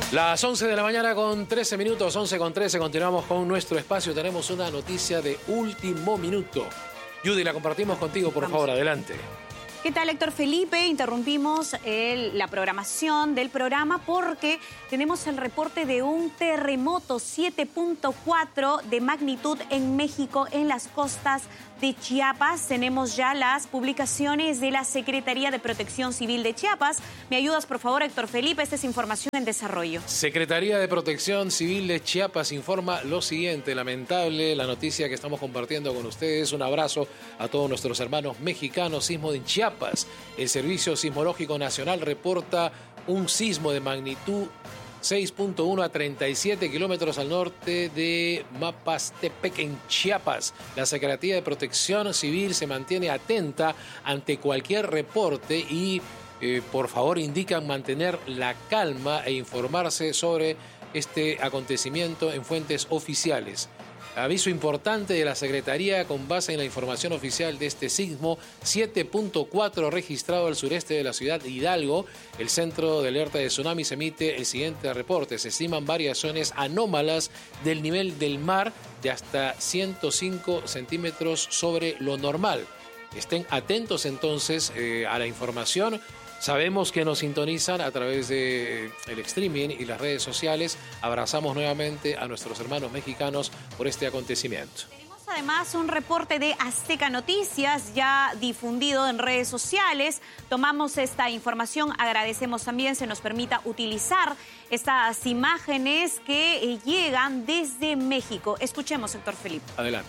Las 11 de la mañana con 13 minutos, 11 con 13, continuamos con nuestro espacio. Tenemos una noticia de último minuto. Judy, la compartimos contigo, por favor, adelante. ¿Qué tal, Héctor Felipe? Interrumpimos la programación del programa porque tenemos el reporte de un terremoto 7.4 de magnitud en México, en las costas de Chiapas. Tenemos ya las publicaciones de la Secretaría de Protección Civil de Chiapas. ¿Me ayudas, por favor, Héctor Felipe? Esta es información en desarrollo. Secretaría de Protección Civil de Chiapas informa lo siguiente. Lamentable la noticia que estamos compartiendo con ustedes. Un abrazo a todos nuestros hermanos mexicanos. Sismo en Chiapas. El Servicio Sismológico Nacional reporta un sismo de magnitud 6.1 a 37 kilómetros al norte de Mapastepec, en Chiapas. La Secretaría de Protección Civil se mantiene atenta ante cualquier reporte y, por favor, indican mantener la calma e informarse sobre este acontecimiento en fuentes oficiales. Aviso importante de la Secretaría con base en la información oficial de este sismo 7.4 registrado al sureste de la ciudad de Hidalgo. El Centro de Alerta de Tsunamis emite el siguiente reporte. Se estiman variaciones anómalas del nivel del mar de hasta 105 centímetros sobre lo normal. Estén atentos entonces a la información. Sabemos que nos sintonizan a través del streaming y las redes sociales. Abrazamos nuevamente a nuestros hermanos mexicanos por este acontecimiento. Tenemos además un reporte de Azteca Noticias ya difundido en redes sociales. Tomamos esta información, agradecemos también se nos permita utilizar estas imágenes que llegan desde México. Escuchemos, Héctor Felipe. Adelante.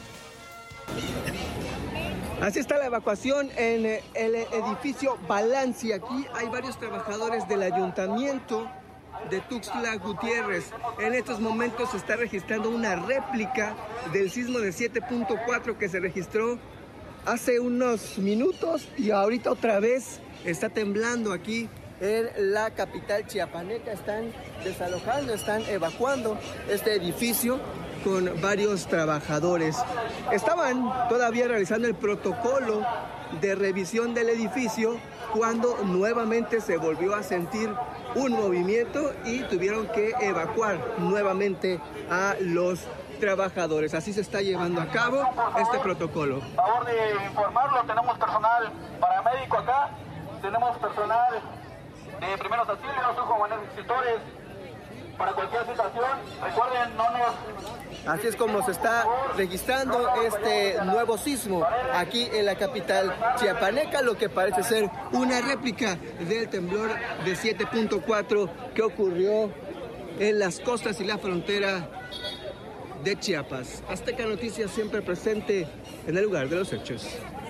Así está la evacuación en el edificio Balance. Aquí hay varios trabajadores del ayuntamiento de Tuxtla Gutiérrez. En estos momentos se está registrando una réplica del sismo de 7.4 que se registró hace unos minutos y ahorita otra vez está temblando aquí en la capital chiapaneca. Están desalojando, están evacuando este edificio con varios trabajadores. Estaban todavía realizando el protocolo de revisión del edificio cuando nuevamente se volvió a sentir un movimiento y tuvieron que evacuar nuevamente a los trabajadores. Así se está llevando a cabo este protocolo. Por favor de informarlo, tenemos personal paramédico acá, tenemos personal de primeros auxilios, como extintores, para cualquier situación. Recuerden, no nos... Así es como se está registrando este nuevo sismo aquí en la capital chiapaneca, lo que parece ser una réplica del temblor de 7.4 que ocurrió en las costas y la frontera de Chiapas. Azteca Noticias siempre presente en el lugar de los hechos.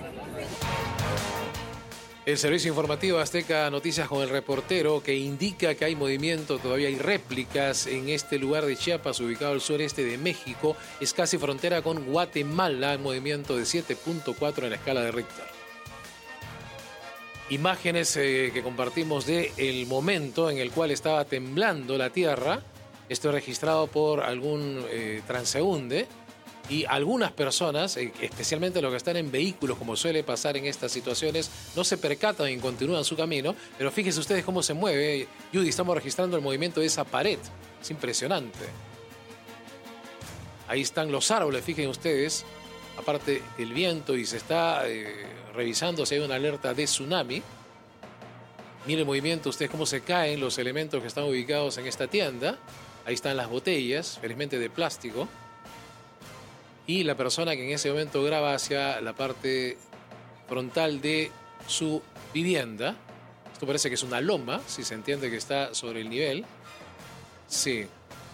El servicio informativo Azteca Noticias con el reportero que indica que hay movimiento, todavía hay réplicas en este lugar de Chiapas, ubicado al sureste de México. Es casi frontera con Guatemala, movimiento de 7.4 en la escala de Richter. Imágenes que compartimos del momento en el cual estaba temblando la tierra. Esto registrado por algún transeúnde. Y algunas personas, especialmente los que están en vehículos, como suele pasar en estas situaciones, no se percatan y continúan su camino. Pero fíjense ustedes cómo se mueve. Judy, estamos registrando el movimiento de esa pared. Es impresionante. Ahí están los árboles, fíjense ustedes. Aparte el viento y se está revisando si hay una alerta de tsunami. Miren el movimiento, ustedes cómo se caen los elementos que están ubicados en esta tienda. Ahí están las botellas, felizmente de plástico. Y la persona que en ese momento graba hacia la parte frontal de su vivienda. Esto parece que es una loma, si se entiende que está sobre el nivel. Sí.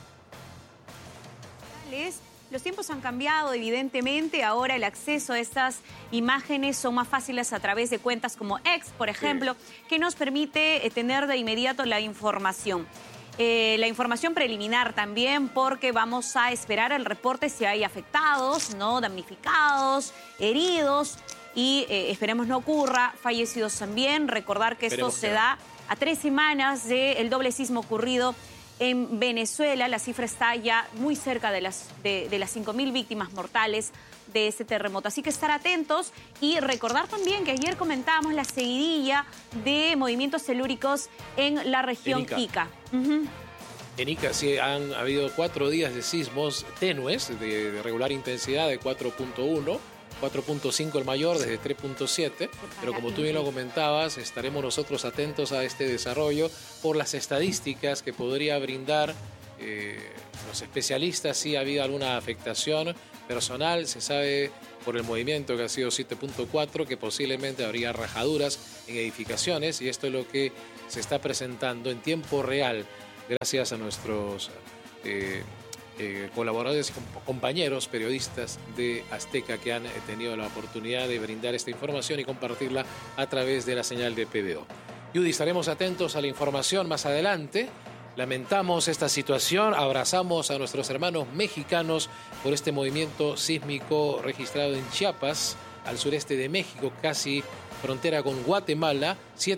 Los tiempos han cambiado, evidentemente. Ahora el acceso a estas imágenes son más fáciles a través de cuentas como X, por ejemplo, que nos permite tener de inmediato la información. La información preliminar también, porque vamos a esperar el reporte si hay afectados, ¿no? Damnificados, heridos, y esperemos no ocurra, fallecidos también. Recordar que esto se da a 3 semanas del doble sismo ocurrido en Venezuela. La cifra está ya muy cerca de las 5.000 víctimas mortales de este terremoto. Así que estar atentos y recordar también que ayer comentábamos la seguidilla de movimientos telúricos en la región Ica. En Ica sí han habido 4 días de sismos tenues, de regular intensidad de 4.1, 4.5 el mayor, desde 3.7, pero como tú bien lo comentabas, estaremos nosotros atentos a este desarrollo por las estadísticas que podría brindar los especialistas. Si ha habido alguna afectación personal, se sabe por el movimiento que ha sido 7.4 que posiblemente habría rajaduras en edificaciones, y esto es lo que se está presentando en tiempo real gracias a nuestros colaboradores y compañeros periodistas de Azteca que han tenido la oportunidad de brindar esta información y compartirla a través de la señal de PBO. Judy, estaremos atentos a la información más adelante. Lamentamos esta situación, abrazamos a nuestros hermanos mexicanos por este movimiento sísmico registrado en Chiapas, al sureste de México, casi frontera con Guatemala.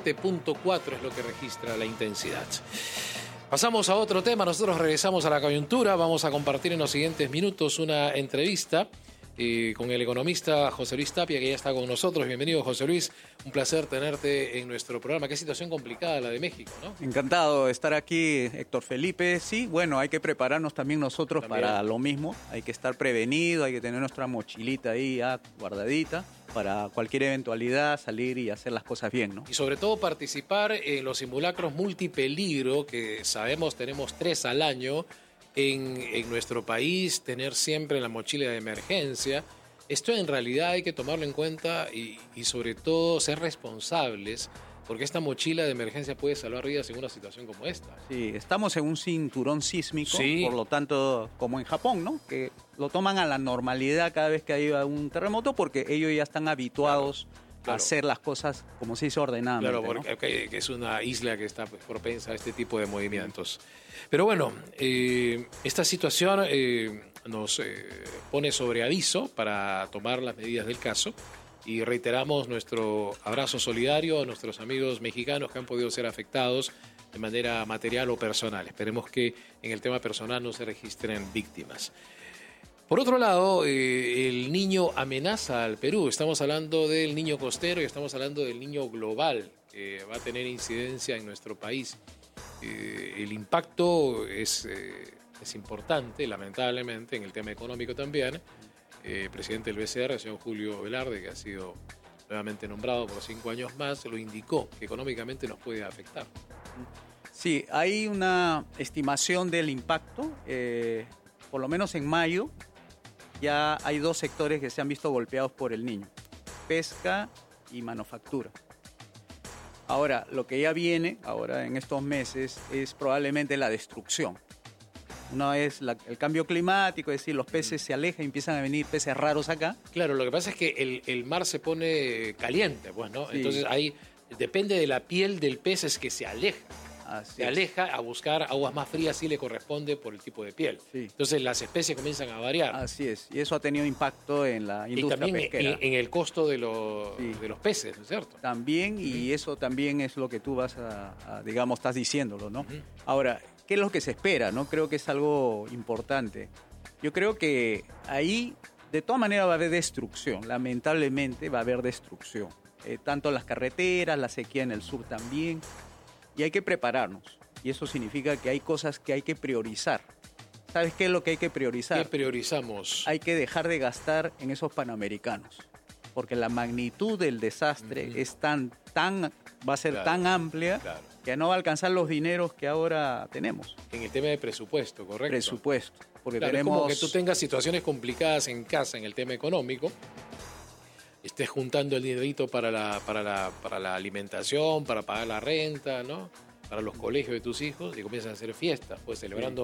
7.4 es lo que registra la intensidad. Pasamos a otro tema, nosotros regresamos a la coyuntura, vamos a compartir en los siguientes minutos una entrevista con el economista José Luis Tapia, que ya está con nosotros. Bienvenido, José Luis, un placer tenerte en nuestro programa. Qué situación complicada la de México, ¿no? Encantado de estar aquí, Héctor Felipe. Sí, bueno, hay que prepararnos también nosotros para lo mismo, hay que estar prevenido, hay que tener nuestra mochilita ahí ya guardadita para cualquier eventualidad, salir y hacer las cosas bien, ¿no? Y sobre todo participar en los simulacros multipeligro, que sabemos tenemos 3 al año en nuestro país, tener siempre la mochila de emergencia. Esto en realidad hay que tomarlo en cuenta y sobre todo ser responsables, porque esta mochila de emergencia puede salvar vidas en una situación como esta. Sí, estamos en un cinturón sísmico, sí. Por lo tanto, como en Japón, ¿no? Que lo toman a la normalidad cada vez que hay un terremoto, porque ellos ya están habituados a hacer las cosas, como se dice, ordenadamente. Claro, porque que es una isla que está propensa a este tipo de movimientos. Pero bueno, esta situación nos pone sobre aviso para tomar las medidas del caso, y reiteramos nuestro abrazo solidario a nuestros amigos mexicanos que han podido ser afectados de manera material o personal. Esperemos que en el tema personal no se registren víctimas. Por otro lado, el niño amenaza al Perú. Estamos hablando del niño costero y estamos hablando del niño global, que va a tener incidencia en nuestro país. El impacto es importante, lamentablemente, en el tema económico también. El presidente del BCR, el señor Julio Velarde, que ha sido nuevamente nombrado por 5 años más, lo indicó, que económicamente nos puede afectar. Sí, hay una estimación del impacto, por lo menos en mayo. Ya hay 2 sectores que se han visto golpeados por el niño: pesca y manufactura. Ahora, lo que ya viene ahora en estos meses es probablemente la destrucción. Una es el cambio climático, es decir, los peces se alejan y empiezan a venir peces raros acá. Claro, lo que pasa es que el mar se pone caliente, pues, ¿no? Sí. Entonces ahí depende de la piel del pez, es que se aleja. Se aleja a buscar aguas más frías si le corresponde por el tipo de piel. Sí. Entonces las especies comienzan a variar. Así es, y eso ha tenido impacto en la industria y también pesquera. en el costo de los peces, ¿no es cierto? También, y eso también es lo que tú vas digamos, estás diciéndolo, ¿no? Ahora, ¿qué es lo que se espera, no? Creo que es algo importante. Yo creo que ahí, de todas maneras, va a haber destrucción. Lamentablemente va a haber destrucción. Tanto las carreteras, la sequía en el sur también. Y hay que prepararnos. Y eso significa que hay cosas que hay que priorizar. ¿Sabes qué es lo que hay que priorizar? ¿Qué priorizamos? Hay que dejar de gastar en esos panamericanos. Porque la magnitud del desastre es va a ser tan amplia que no va a alcanzar los dineros que ahora tenemos. En el tema de presupuesto, ¿correcto? Presupuesto. Porque claro, tenemos... es como que tú tengas situaciones complicadas en casa en el tema económico, estés juntando el dinerito para la alimentación, para pagar la renta, ¿no? Para los colegios de tus hijos, y comienzas a hacer fiestas, pues celebrando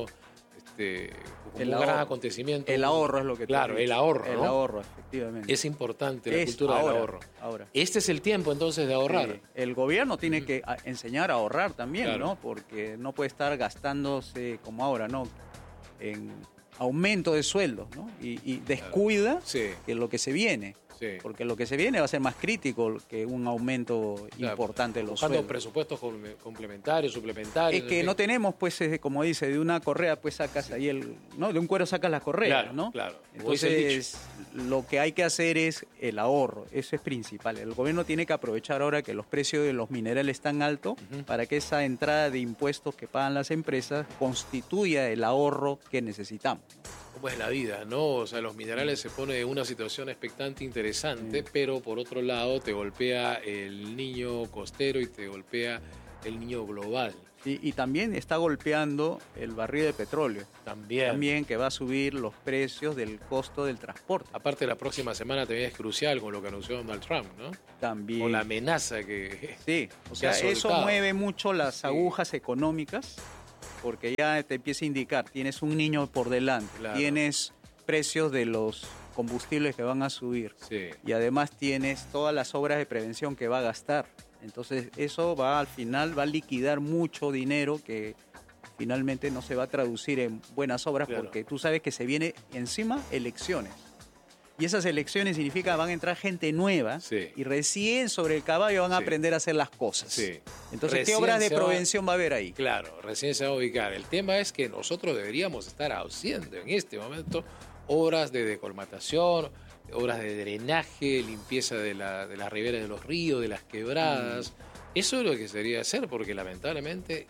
un gran acontecimiento. El ahorro es lo que... Claro, el ahorro, ¿no? El ahorro, efectivamente. Es importante la cultura del ahorro. Ahora. Este es el tiempo entonces de ahorrar. El gobierno tiene que enseñar a ahorrar también, claro, ¿no? Porque no puede estar gastándose como ahora, ¿no? En aumento de sueldos, ¿no? Y descuida que lo que se viene. Sí. Porque lo que se viene va a ser más crítico que un aumento importante de los buscando sueldos. presupuestos complementarios, suplementarios. Es que no tenemos, pues, como dice, de una correa, pues sacas ahí ¿no? De un cuero sacas la correa, Claro, ¿no? claro. Como dice el Entonces, lo que hay que hacer es el ahorro, eso es principal. El gobierno tiene que aprovechar ahora que los precios de los minerales están altos para que esa entrada de impuestos que pagan las empresas constituya el ahorro que necesitamos. Cómo es la vida, ¿no? O sea, los minerales se pone en una situación expectante interesante, pero por otro lado te golpea el niño costero y te golpea el niño global. Y también está golpeando el barril de petróleo. También Que va a subir los precios del costo del transporte. Aparte, la próxima semana también es crucial con lo que anunció Donald Trump, ¿no? También. Con la amenaza que... Sí, o sea, que ha eso soltado. mueve mucho las agujas económicas, porque ya te empieza a indicar, tienes un niño por delante, Claro. tienes precios de los combustibles que van a subir, Sí. y además tienes todas las obras de prevención que va a gastar. Entonces eso al final va a liquidar mucho dinero que finalmente no se va a traducir en buenas obras, Claro. porque tú sabes que se viene encima elecciones. Y esas elecciones significa van a entrar gente nueva Sí. y recién sobre el caballo van a Sí. aprender a hacer las cosas. Sí. Entonces, Recién ¿qué obras de se va- prevención va a haber ahí? Claro, recién se va a ubicar. El tema es que nosotros deberíamos estar haciendo en este momento obras de decolmatación, obras de drenaje, limpieza de las riberas de los ríos, de las quebradas. Eso es lo que se debería hacer, porque lamentablemente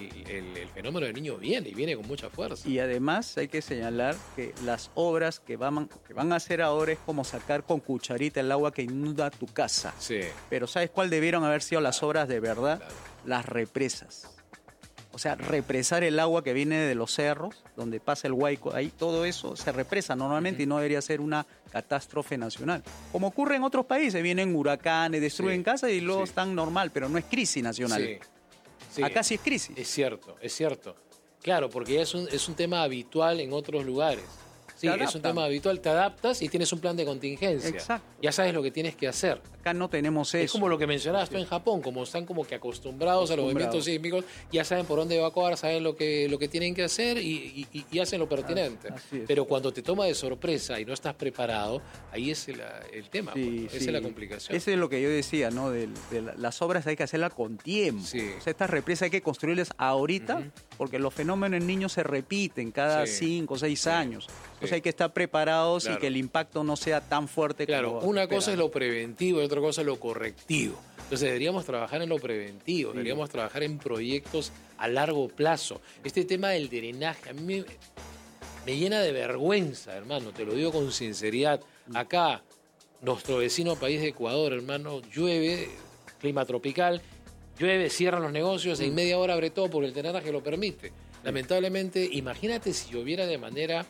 el fenómeno del niño viene y viene con mucha fuerza. Y además hay que señalar que las obras que van a hacer ahora es como sacar con cucharita el agua que inunda tu casa. Sí, Pero ¿sabes cuál debieron haber sido las obras de verdad? claro. Las represas. O sea, represar el agua que viene de los cerros, donde pasa el Huayco, ahí todo eso se represa normalmente y no debería ser una catástrofe nacional. Como ocurre en otros países, vienen huracanes, destruyen Sí, casas y luego sí. están normal, pero no es crisis nacional. Sí, sí. Acá sí es crisis. Es cierto, es cierto. Claro, porque ya es un tema habitual en otros lugares. Sí, Te es un adaptan. tema habitual, te adaptas y tienes un plan de contingencia. Exacto. Ya sabes lo que tienes que hacer. Acá no tenemos eso. Es como lo que mencionabas tú en Japón, como están como que acostumbrados a los movimientos sísmicos, ya saben por dónde evacuar, saben lo que tienen que hacer y hacen lo pertinente. Así es. Pero cuando te toma de sorpresa y no estás preparado, ahí es el tema, Sí, pues, ¿no? Esa es la complicación. Eso es lo que yo decía, ¿no? Las obras hay que hacerlas con tiempo. Sí. O sea, estas represas hay que construirlas ahorita, porque los fenómenos en niños se repiten cada Sí. 5 o 6 años. Entonces Sí. hay que estar preparados Claro. y que el impacto no sea tan fuerte Claro, como una cosa es esperan. lo preventivo y otra cosa es lo correctivo. Entonces deberíamos trabajar en lo preventivo, deberíamos trabajar en proyectos a largo plazo. Este tema del drenaje, a mí me llena de vergüenza, hermano, te lo digo con sinceridad. Acá, nuestro vecino país de Ecuador, hermano, llueve, clima tropical, llueve, cierran los negocios, en media hora abre todo porque el drenaje lo permite. Lamentablemente, imagínate si lloviera de manera...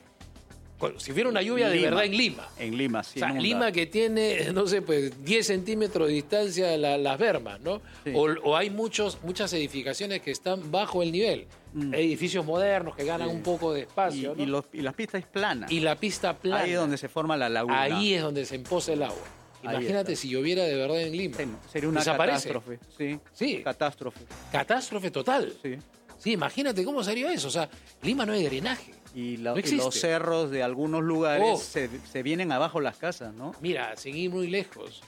Si hubiera una lluvia de Lima. verdad en Lima. En Lima, sí. O sea, Lima que tiene, no sé, pues 10 centímetros de distancia de las bermas, ¿no? Sí. O hay muchas edificaciones que están bajo el nivel. Edificios modernos que ganan un poco de espacio, ¿no? y las pistas es plana. Y la pista plana. Ahí es donde se forma la laguna. Ahí es donde se empoza el agua. Ahí Imagínate está. si lloviera de verdad en Lima. Sí, no, sería una Desaparece. catástrofe. Sí. Sí. Catástrofe. Catástrofe total. Sí. Sí, imagínate cómo sería eso. O sea, Lima no hay drenaje. Y, No y existe. los cerros de algunos lugares Oh. se vienen abajo las casas, ¿no? Mira, sin ir muy lejos.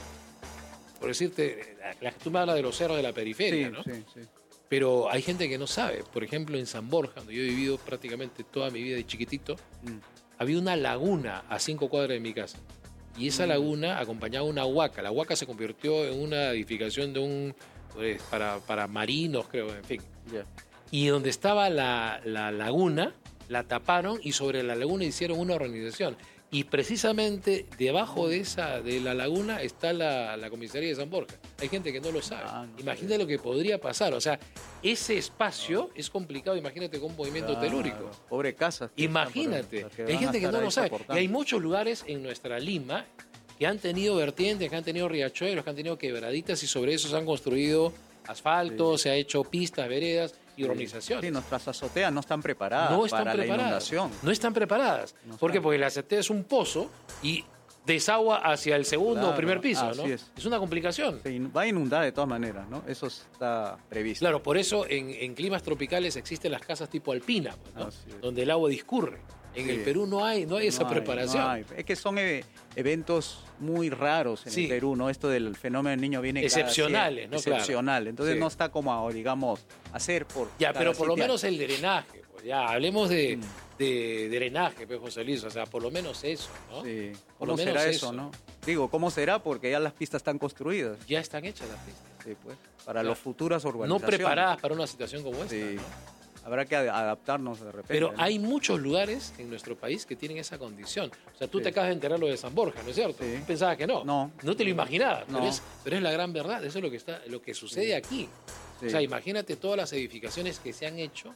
Por decirte, tú me hablas de los cerros de la periferia, ¿no? sí, sí. Pero hay gente que no sabe. Por ejemplo, en San Borja, donde yo he vivido prácticamente toda mi vida de chiquitito, había una laguna a 5 cuadras de mi casa. Y esa laguna acompañaba una huaca. La huaca se convirtió en una edificación de para marinos, creo, en fin. Ya. Y donde estaba la laguna, la taparon y sobre la laguna hicieron una organización. Y precisamente debajo de la laguna está la comisaría de San Borja. Hay gente que no lo sabe. Ah, no Imagínate lo que podría pasar. O sea, ese espacio es complicado. Imagínate con un movimiento Claro. telúrico. Pobre casa. Imagínate. Porque Hay van a gente que estar no ahí lo sabe. Y soportando. hay muchos lugares en nuestra Lima que han tenido vertientes, que han tenido riachuelos, que han tenido quebraditas y sobre eso se han construido asfalto, se ha hecho pistas, veredas y urbanizaciones. Sí, nuestras azoteas no están preparadas No están para preparadas. la inundación. No están preparadas. No ¿Por qué? están. Porque la azotea es un pozo y desagua hacia el segundo o Claro, primer piso, así ¿no? es. Es una complicación. Va a inundar de todas maneras, ¿no? Eso está previsto. Claro, por eso en climas tropicales existen las casas tipo alpina, pues, ¿no? Así es. Donde el agua discurre. En el Perú no hay esa preparación. No hay. Es que son eventos muy raros en el Perú, ¿no? Esto del fenómeno del niño viene excepcionales, ¿no? Excepcional. Claro. Entonces no está como, digamos, hacer por... Ya, pero por lo menos el drenaje. Pues ya, hablemos de drenaje, pues, José Luis. O sea, por lo menos eso, ¿no? Sí. Por lo ¿Cómo menos será eso, eso, no? Digo, ¿cómo será? Porque ya las pistas están construidas. Ya están hechas las pistas. Sí, pues. Para las futuras urbanizaciones. No preparadas para una situación como esta, Sí. ¿no? Habrá que adaptarnos de repente. Pero ¿no? hay muchos lugares en nuestro país que tienen esa condición. O sea, tú te acabas de enterar lo de San Borja, ¿no es cierto? Sí. Tú pensabas que no. No te lo imaginabas. No. Pero es la gran verdad. Eso es lo que sucede aquí. Sí. O sea, imagínate todas las edificaciones que se han hecho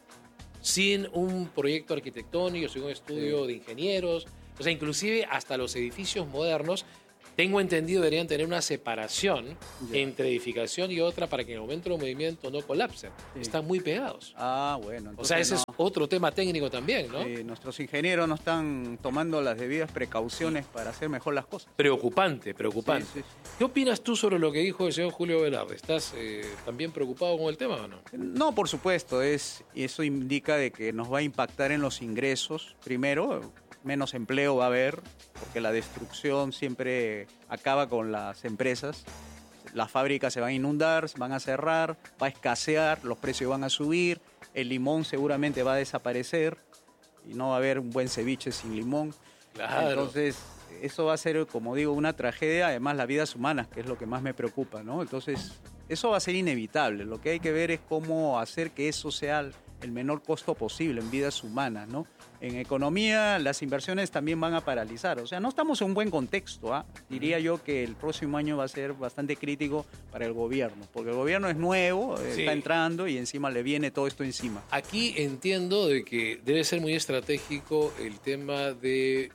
sin un proyecto arquitectónico, sin un estudio de ingenieros. O sea, inclusive hasta los edificios modernos, tengo entendido, deberían tener una separación entre edificación y otra para que en el momento del movimiento no colapsen. Sí. Están muy pegados. Ah, bueno. O sea, ese es otro tema técnico también, ¿no? Nuestros ingenieros no están tomando las debidas precauciones para hacer mejor las cosas. Preocupante. Sí. ¿Qué opinas tú sobre lo que dijo el señor Julio Velarde? ¿Estás también preocupado con el tema o no? No, por supuesto. Eso indica de que nos va a impactar en los ingresos. Primero, menos empleo va a haber, porque la destrucción siempre acaba con las empresas. Las fábricas se van a inundar, van a cerrar, va a escasear, los precios van a subir, el limón seguramente va a desaparecer y no va a haber un buen ceviche sin limón. Claro. Entonces, eso va a ser, como digo, una tragedia, además las vidas humanas, que es lo que más me preocupa, ¿no? Entonces, eso va a ser inevitable. Lo que hay que ver es cómo hacer que eso sea el menor costo posible en vidas humanas, ¿no? En economía, las inversiones también van a paralizar. O sea, no estamos en un buen contexto, ¿ah? Diría yo que el próximo año va a ser bastante crítico para el gobierno, porque el gobierno es nuevo, está entrando y encima le viene todo esto encima. Aquí entiendo de que debe ser muy estratégico el tema de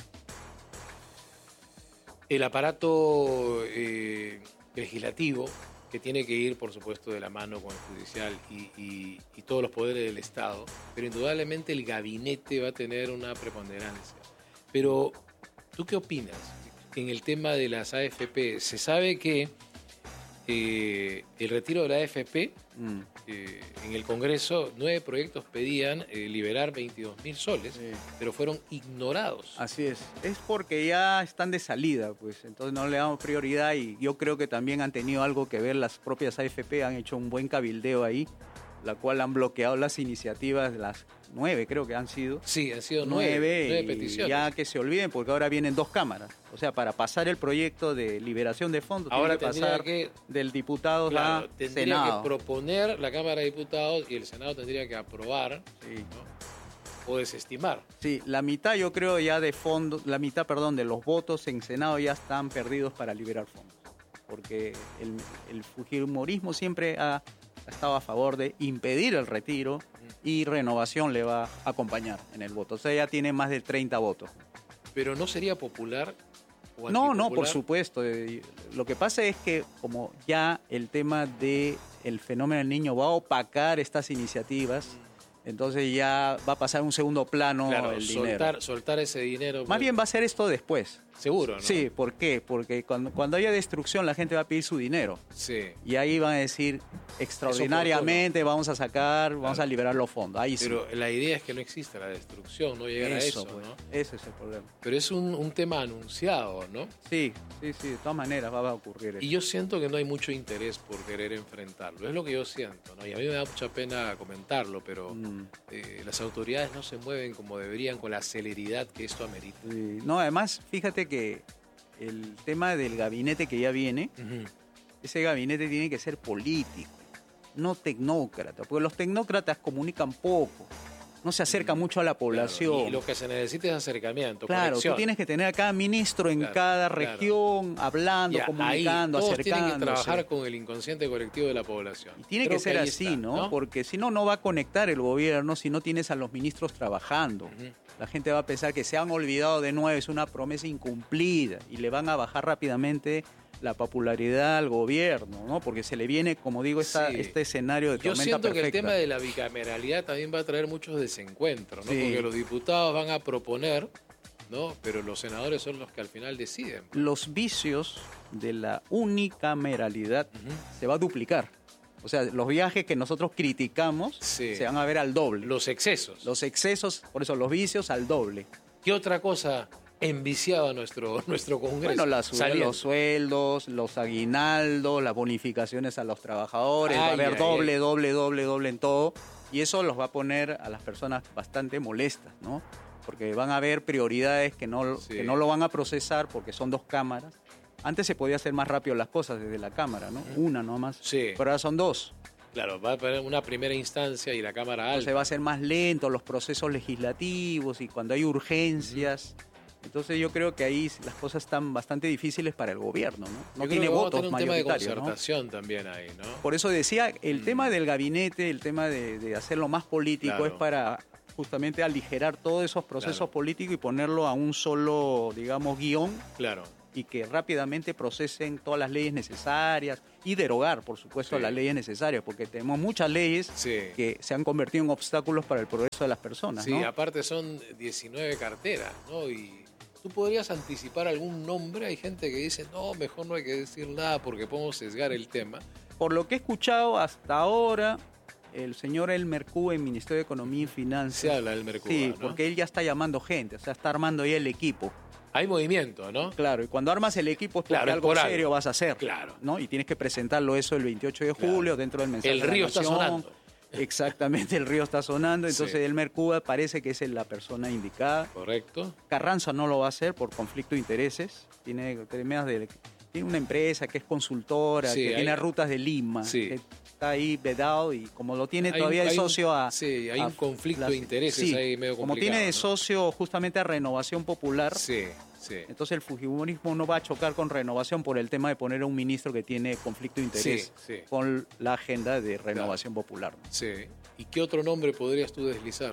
el aparato legislativo, que tiene que ir, por supuesto, de la mano con el judicial y todos los poderes del Estado, pero indudablemente el gabinete va a tener una preponderancia. Pero, ¿tú qué opinas en el tema de las AFP? Se sabe que el retiro de la AFP, en el Congreso, 9 proyectos pedían liberar 22.000 soles, pero fueron ignorados. Así es porque ya están de salida, pues entonces no le damos prioridad y yo creo que también han tenido algo que ver las propias AFP, han hecho un buen cabildeo ahí, la cual han bloqueado las iniciativas de las 9, creo que han sido. Sí, han sido 9 peticiones. Ya que se olviden, porque ahora vienen 2 cámaras. O sea, para pasar el proyecto de liberación de fondos, ahora tiene que pasar del diputado a tendría Senado. Que proponer la Cámara de Diputados y el Senado tendría que aprobar, ¿no? O desestimar. Sí, la mitad yo creo ya de fondos, de los votos en Senado ya están perdidos para liberar fondos. Porque el fujimorismo siempre ha estado a favor de impedir el retiro y Renovación le va a acompañar en el voto. O sea, ya tiene más de 30 votos. Pero no sería popular o No, antipopular. por supuesto. Lo que pasa es que como ya el tema del fenómeno del niño va a opacar estas iniciativas, entonces ya va a pasar a un segundo plano el dinero. Soltar ese dinero. Más bien va a ser esto después. Seguro, ¿no? Sí, ¿por qué? Porque cuando haya destrucción la gente va a pedir su dinero. Sí. Y ahí van a decir, extraordinariamente vamos a liberar los fondos. Ahí Pero sí. la idea es que no exista la destrucción, no llegar a eso, pues, ¿no? Ese es el problema. Pero es un tema anunciado, ¿no? Sí, de todas maneras va a ocurrir eso. Y yo siento que no hay mucho interés por querer enfrentarlo. Es lo que yo siento, ¿no? Y a mí me da mucha pena comentarlo, pero las autoridades no se mueven como deberían con la celeridad que esto amerita. Sí. No, además, fíjate que el tema del gabinete que ya viene, ese gabinete tiene que ser político, no tecnócrata, porque los tecnócratas comunican poco, no se acercan mucho a la población. Claro, y lo que se necesita es acercamiento, claro, conexión. tú tienes que tener a cada ministro en cada región, hablando, comunicando, todos acercándose. Tienen que trabajar con el inconsciente colectivo de la población. Y tiene que ser así, está, ¿no? Porque si no, no va a conectar el gobierno si no tienes a los ministros trabajando. La gente va a pensar que se han olvidado de nuevo, es una promesa incumplida y le van a bajar rápidamente la popularidad al gobierno, ¿no? Porque se le viene, como digo, este escenario de tormenta perfecta. Yo siento que el tema de la bicameralidad también va a traer muchos desencuentros, ¿no? Porque los diputados van a proponer, ¿no? Pero los senadores son los que al final deciden. Los vicios de la unicameralidad se va a duplicar. O sea, los viajes que nosotros criticamos se van a ver al doble. Los excesos. Los excesos, por eso los vicios al doble. ¿Qué otra cosa enviciaba nuestro Congreso? Bueno, los sueldos, los aguinaldos, las bonificaciones a los trabajadores, va a haber doble en todo. Y eso los va a poner a las personas bastante molestas, ¿no? Porque van a haber prioridades que no lo van a procesar porque son 2 cámaras. Antes se podía hacer más rápido las cosas desde la Cámara, ¿no? Una nomás. Sí. Pero ahora son 2. Claro, va a haber una primera instancia y la Cámara alta. Entonces va a ser más lento los procesos legislativos y cuando hay urgencias. Entonces yo creo que ahí las cosas están bastante difíciles para el gobierno, ¿no? No tiene votos mayoritarios. Un tema de concertación también ahí, ¿no? Por eso decía, el tema del gabinete, el tema de hacerlo más político es para justamente aligerar todos esos procesos políticos y ponerlo a un solo, digamos, guión. Claro. Y que rápidamente procesen todas las leyes necesarias y derogar, por supuesto, las leyes necesarias, porque tenemos muchas leyes que se han convertido en obstáculos para el progreso de las personas. Sí, ¿no? Aparte son 19 carteras, ¿no? Y tú podrías anticipar algún nombre. Hay gente que dice, no, mejor no hay que decir nada porque podemos sesgar el tema. Por lo que he escuchado hasta ahora, el señor Elmer Cuba en Ministerio de Economía y Finanzas. Se habla del Elmer Cuba, sí, ¿no? porque él ya está llamando gente, o sea, está armando ya el equipo. Hay movimiento, ¿no? Claro, y cuando armas el equipo es porque algo serio vas a hacer. Claro. ¿no? Y tienes que presentarlo eso el 28 de julio dentro del mensaje. El río está sonando. Exactamente, el río está sonando. Entonces Elmer Cuba parece que es la persona indicada. Correcto. Carranza no lo va a hacer por conflicto de intereses. Tiene una empresa que es consultora, que tiene rutas de Lima. Que está ahí vedado y como lo tiene todavía de socio a... Sí, hay un conflicto de intereses ahí medio complicado. Como tiene de socio justamente a Renovación Popular, sí. Entonces el fujimorismo no va a chocar con Renovación por el tema de poner a un ministro que tiene conflicto de interés con la agenda de Renovación Popular. Sí. ¿Y qué otro nombre podrías tú deslizar?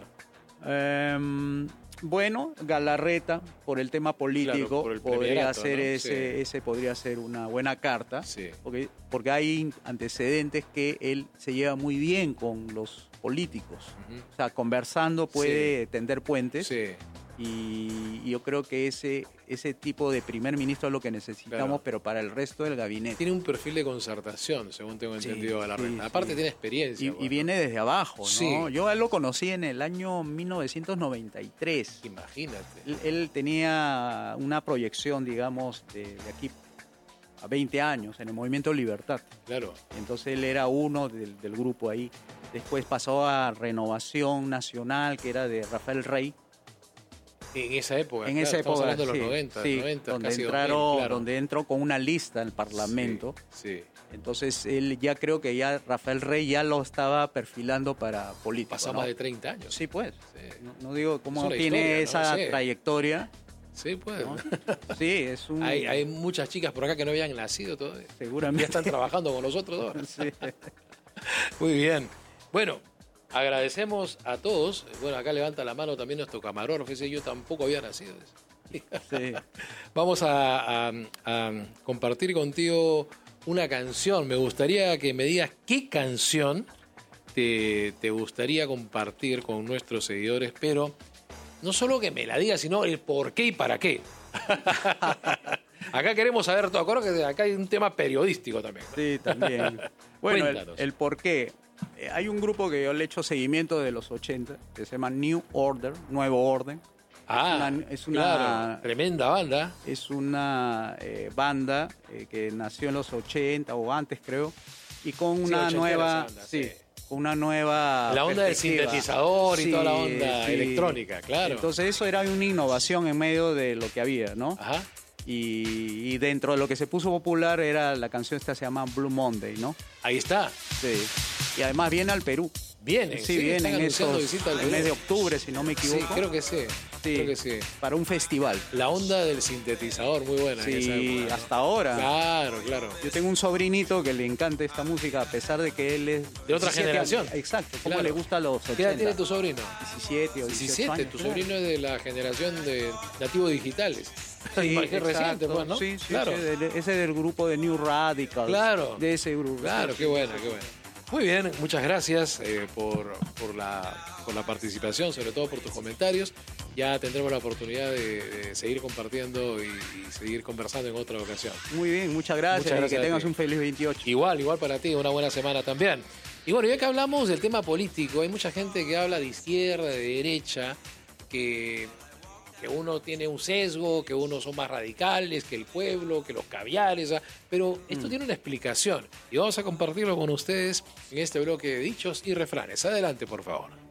Bueno, Galarreta, por el tema político, podría ser ese podría ser una buena carta, porque hay antecedentes que él se lleva muy bien con los políticos. O sea, conversando puede tender puentes. Y yo creo que ese tipo de primer ministro es lo que necesitamos, pero para el resto del gabinete. Tiene un perfil de concertación, según tengo entendido, Galarreta. Aparte tiene experiencia. Y viene desde abajo, ¿no? Yo a él lo conocí en el año 1993. Imagínate. Él tenía una proyección, digamos, de aquí a 20 años en el Movimiento Libertad. Claro. Entonces él era uno del grupo ahí. Después pasó a Renovación Nacional, que era de Rafael Rey. En esa época, estamos hablando de los 90, 90 donde casi entraron, 2000, claro. donde entró con una lista al Parlamento. Entonces él ya creo que ya Rafael Rey ya lo estaba perfilando para político. Pasó más de 30 años. Sí, pues. No digo cómo tiene esa trayectoria. Sí, pues. ¿no? Sí, es un... Hay muchas chicas por acá que no habían nacido todavía. Seguramente. Ya están trabajando con nosotros ahora. Sí. Muy bien. Bueno, agradecemos a todos. Bueno, acá levanta la mano también nuestro camarógrafo. Ese yo tampoco había nacido. Sí. Vamos a compartir contigo una canción. Me gustaría que me digas qué canción te gustaría compartir con nuestros seguidores, pero no solo que me la digas, sino el por qué y para qué. Acá queremos saber todo. Acuerdo que acá hay un tema periodístico también. Sí, también. Bueno, el por qué. Hay un grupo que yo le he hecho seguimiento de los 80, que se llama New Order, Nuevo Orden. Es una claro, tremenda banda. Es una banda que nació en los 80 o antes, creo, y con una nueva... Banda, con una nueva... La onda del sintetizador y toda la onda electrónica, claro. Entonces eso era una innovación en medio de lo que había, ¿no? Ajá. Y dentro de lo que se puso popular era la canción esta, se llama Blue Monday, ¿no? Ahí está. Sí. Y además viene al Perú. Vienen, vienen en el mes de octubre, si no me equivoco. Sí, creo que sí. Creo que sí. Para un festival. La onda del sintetizador, muy buena. Sí, en esa época, ¿no? Hasta ahora. Claro, claro. Yo tengo un sobrinito que le encanta esta música, a pesar de que él es... De otra generación. Exacto, como le gusta los 80. ¿Qué edad tiene tu sobrino? 17 o 18 años. Tu sobrino es de la generación de nativos digitales. Sí, reciente, pues, ¿no? Sí, claro. Ese del grupo de New Radicals. Claro. De ese grupo. Claro, qué bueno, qué bueno. Muy bien, muchas gracias por la participación, sobre todo por tus comentarios. ya tendremos la oportunidad de seguir compartiendo y seguir conversando en otra ocasión. Muy bien, muchas gracias, y que tengas un feliz 28. Igual para ti, una buena semana también. Y bueno, ya que hablamos del tema político, hay mucha gente que habla de izquierda, de derecha, que uno tiene un sesgo, que unos son más radicales, que el pueblo, que los caviares, pero esto tiene una explicación y vamos a compartirlo con ustedes en este bloque de dichos y refranes. Adelante, por favor.